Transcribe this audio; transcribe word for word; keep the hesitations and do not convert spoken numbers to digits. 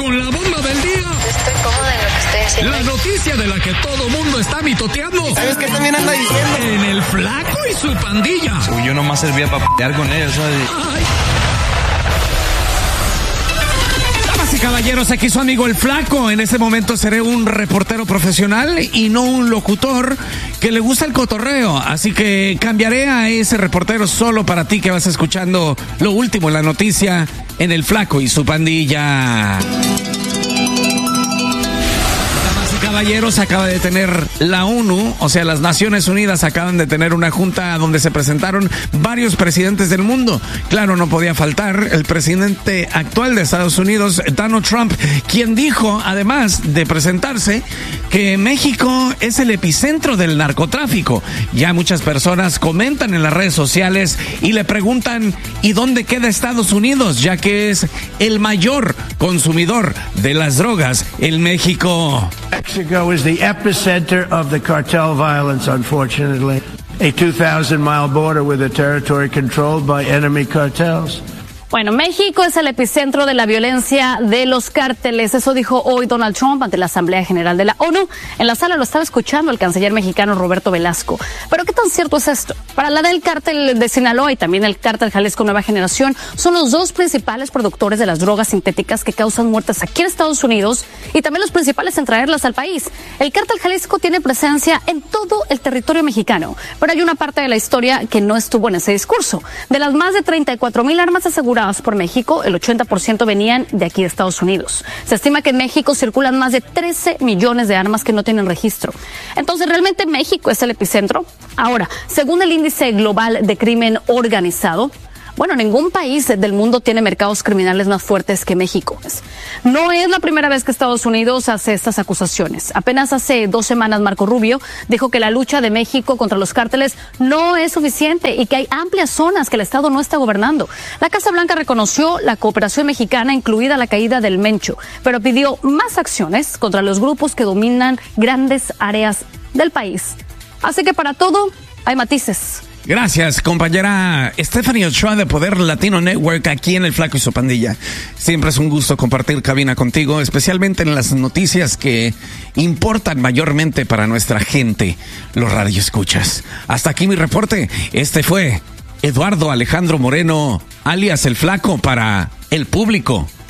con la bomba del día. Estoy cómoda en lo que estoy haciendo. La noticia de la que todo mundo está mitoteando. ¿Sabes qué también anda diciendo? En el Flaco y su pandilla. Uy, yo nomás servía para pelear con ellos, ¿sabes? Ay. Damas y caballeros, aquí su amigo el Flaco. En este momento seré un reportero profesional y no un locutor que le gusta el cotorreo. Así que cambiaré a ese reportero solo para ti que vas escuchando lo último en la noticia en el Flaco y su pandilla. Caballeros, acaba de tener la ONU, o sea, las Naciones Unidas acaban de tener una junta donde se presentaron varios presidentes del mundo. Claro, no podía faltar el presidente actual de Estados Unidos, Donald Trump, quien dijo, además de presentarse, que México es el epicentro del narcotráfico. Ya muchas personas comentan en las redes sociales y le preguntan, ¿y dónde queda Estados Unidos? Ya que es el mayor consumidor de las drogas en México. Mexico is the epicenter of the cartel violence, unfortunately. A two thousand mile border with a territory controlled by enemy cartels. Bueno, México es el epicentro de la violencia de los cárteles. Eso dijo hoy Donald Trump ante la Asamblea General de la ONU. En la sala lo estaba escuchando el canciller mexicano Roberto Velasco. Pero ¿qué tan cierto es esto? Para la del cártel de Sinaloa y también el cártel Jalisco Nueva Generación, son los dos principales productores de las drogas sintéticas que causan muertes aquí en Estados Unidos y también los principales en traerlas al país. El cártel Jalisco tiene presencia en todo el territorio mexicano, pero hay una parte de la historia que no estuvo en ese discurso. De las más de treinta y cuatro mil armas aseguradas por México, el ochenta por ciento venían de aquí de Estados Unidos. Se estima que en México circulan más de trece millones de armas que no tienen registro. Entonces, ¿realmente México es el epicentro? Ahora, según el índice global de crimen organizado, bueno, ningún país del mundo tiene mercados criminales más fuertes que México. No es la primera vez que Estados Unidos hace estas acusaciones. Apenas hace dos semanas Marco Rubio dijo que la lucha de México contra los cárteles no es suficiente y que hay amplias zonas que el Estado no está gobernando. La Casa Blanca reconoció la cooperación mexicana, incluida la caída del Mencho, pero pidió más acciones contra los grupos que dominan grandes áreas del país. Así que para todo hay matices. Gracias, compañera Stephanie Ochoa de Poder Latino Network, aquí en el Flaco y su pandilla. Siempre es un gusto compartir cabina contigo, especialmente en las noticias que importan mayormente para nuestra gente, los radioescuchas. Hasta aquí mi reporte. Este fue Eduardo Alejandro Moreno, alias El Flaco, para El Público.